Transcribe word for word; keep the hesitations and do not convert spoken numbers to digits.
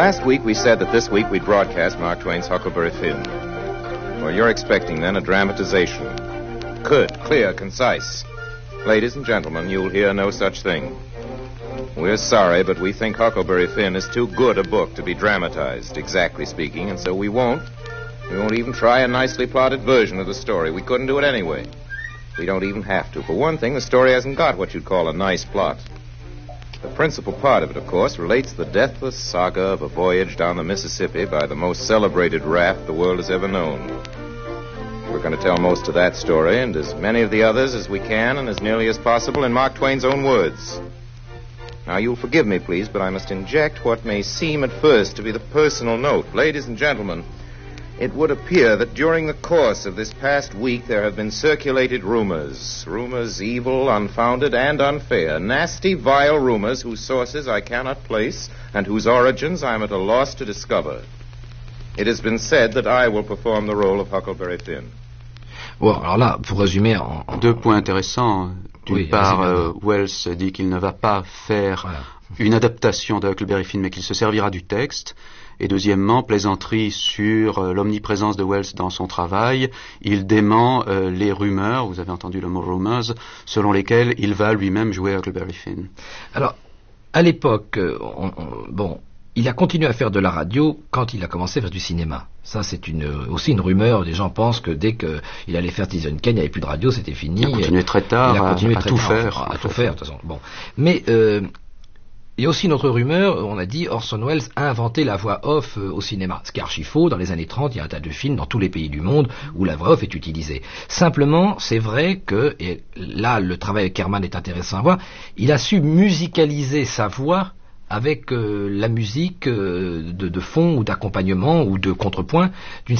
Last week we said that this week we'd broadcast Mark Twain's Huckleberry Finn. Well, you're expecting then a dramatization. Good, clear, concise. Ladies and gentlemen, you'll hear no such thing. We're sorry, but we think Huckleberry Finn is too good a book to be dramatized, exactly speaking, and so we won't. We won't even try a nicely plotted version of the story. We couldn't do it anyway. We don't even have to. For one thing, the story hasn't got what you'd call a nice plot. The principal part of it, of course, relates the deathless saga of a voyage down the Mississippi by the most celebrated raft the world has ever known. We're going to tell most of that story, and as many of the others as we can, and as nearly as possible in Mark Twain's own words. Now, you'll forgive me, please, but I must inject what may seem at first to be the personal note. Ladies and gentlemen, it would appear that during the course of this past week there have been circulated rumors. Rumors evil, unfounded, and unfair. Nasty, vile rumors whose sources I cannot place and whose origins I am at a loss to discover. It has been said that I will perform the role of Huckleberry Finn. Bon, alors là, pour résumer... En, en... Deux points intéressants. D'une oui, part, euh, Wells dit qu'il ne va pas faire voilà. une adaptation de Huckleberry Finn, mais qu'il se servira du texte. Et deuxièmement, plaisanterie sur euh, l'omniprésence de Wells dans son travail. Il dément euh, les rumeurs, vous avez entendu le mot rumors, selon lesquelles il va lui-même jouer Huckleberry Finn. Alors, à l'époque, euh, on, on, bon... il a continué à faire de la radio quand il a commencé à faire du cinéma. Ça, c'est une, aussi une rumeur. Les gens pensent que dès qu'il allait faire Citizen Kane, il n'y avait plus de radio, c'était fini. Il a continué très tard, il a continué à, très à tout tard, faire. À, à tout faire, de toute façon. Bon. Mais euh, il y a aussi une autre rumeur. On a dit Orson Welles a inventé la voix off euh, au cinéma. Ce qui est archi faux. Dans les années trente, il y a un tas de films dans tous les pays du monde où la voix off est utilisée. Simplement, c'est vrai que, et là, le travail avec Kerman est intéressant à voir, il a su musicaliser sa voix avec euh, la musique euh, de, de fond ou d'accompagnement ou de contrepoint d'une